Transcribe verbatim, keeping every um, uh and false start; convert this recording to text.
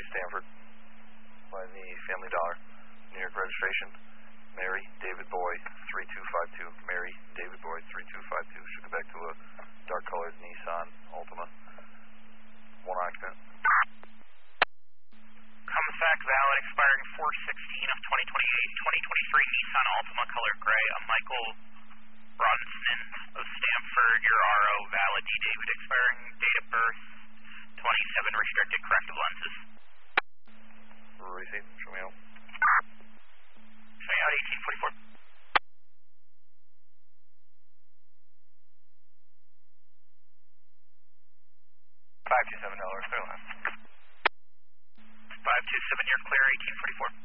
Stanford by the Family Dollar. New York registration, Mary David Boy three two five two. Mary David Boy three two five two. Should go back to a dark colored Nissan Altima. One occupant. Comisac valid expiring four sixteen of twenty twenty-eight, twenty twenty-three Nissan Altima color gray. A Michael Bronson of Stanford. Your R O valid. D David expiring date of birth twenty-seven restricted corrective lenses. Receipt. Show me out. Show me out eighteen forty-four. five two seven dollars, clear line. five two seven, you're clear, eighteen forty-four.